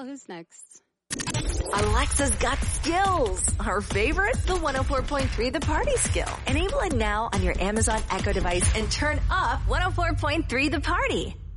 who's next? Alexa's got skills. Her favorite? The 104.3 The Party skill. Enable it now on your Amazon Echo device and turn up 104.3 The Party.